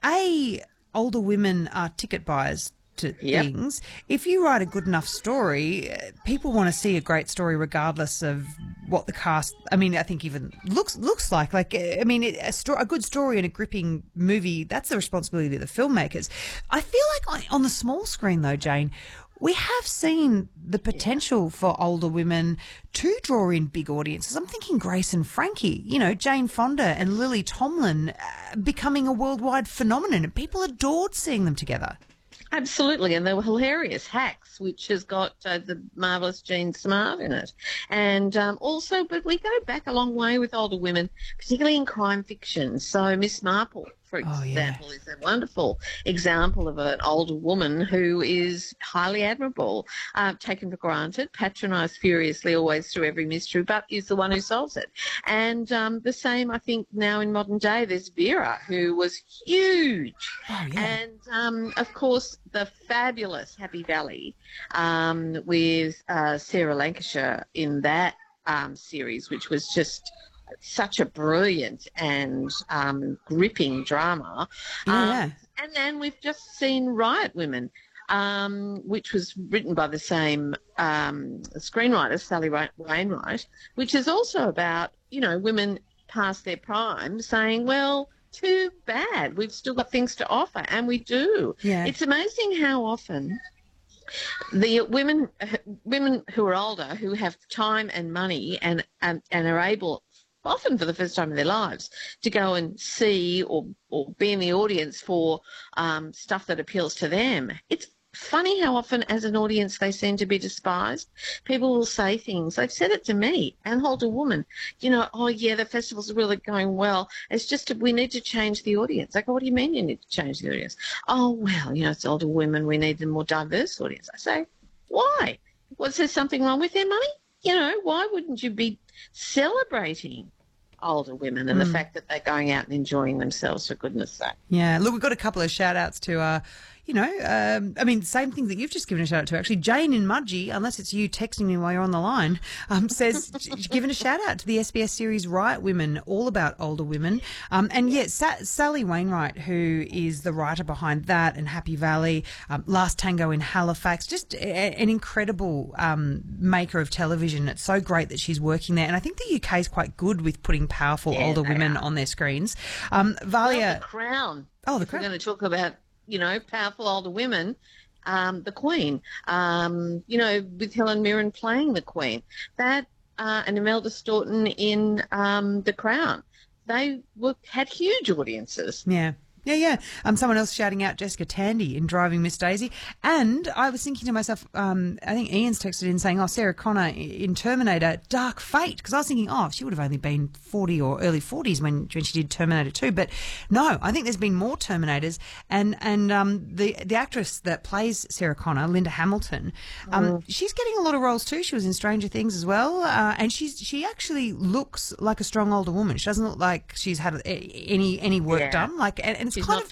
older women are ticket buyers to Yep. things. If you write a good enough story, people want to see a great story regardless of what the cast, I mean, I think even looks like. Like, I mean, a good story and a gripping movie, that's the responsibility of the filmmakers. I feel like on the small screen, though, Jane, we have seen the potential for older women to draw in big audiences. I'm thinking Grace and Frankie, Jane Fonda and Lily Tomlin becoming a worldwide phenomenon, and people adored seeing them together. Absolutely, and they were hilarious. Hacks, which has got the marvellous Jean Smart in it. And also, but we go back a long way with older women, particularly in crime fiction. So Miss Marple, for example, is a wonderful example of an older woman who is highly admirable, taken for granted, patronised furiously always through every mystery, but is the one who solves it. And the same, I think, now in modern day, there's Vera, who was huge. Oh, yeah. And, of course, the fabulous Happy Valley with Sarah Lancashire in that series, which was just such a brilliant and gripping drama. Yeah. And then we've just seen Riot Women, which was written by the same screenwriter, Sally Wainwright, which is also about, women past their prime saying, well, too bad, we've still got things to offer, and we do. Yeah. It's amazing how often the women who are older, who have time and money and are able, often for the first time in their lives, to go and see or be in the audience for stuff that appeals to them. It's funny how often as an audience they seem to be despised. People will say things. They've said it to me, an older woman, oh, yeah, the festival's really going well. It's just we need to change the audience. I go, what do you mean you need to change the audience? Oh, well, it's older women. We need a more diverse audience. I say, why? Was there something wrong with their money? Why wouldn't you be celebrating older women and the fact that they're going out and enjoying themselves, for goodness sake? Yeah, look, we've got a couple of shout-outs to, same thing that you've just given a shout-out to, actually. Jane in Mudgee, unless it's you texting me while you're on the line, says, given a shout-out to the SBS series Riot Women, all about older women. Sally Wainwright, who is the writer behind that and Happy Valley, Last Tango in Halifax, just an incredible maker of television. It's so great that she's working there. And I think the UK is quite good with putting powerful older women on their screens. Valia... The Crown. Oh, The If we're Crown. going to talk about, powerful older women, the Queen, with Helen Mirren playing the Queen. That and Imelda Staunton in The Crown. They had huge audiences. Yeah. Yeah. Someone else shouting out Jessica Tandy in Driving Miss Daisy. And I was thinking to myself, I think Ian's texted in saying, Sarah Connor in Terminator, Dark Fate. Because I was thinking, she would have only been 40 or early 40s when she did Terminator 2. But no, I think there's been more Terminators. And the actress that plays Sarah Connor, Linda Hamilton, she's getting a lot of roles too. She was in Stranger Things as well. And she actually looks like a strong older woman. She doesn't look like she's had any work done. And it's She's kind not of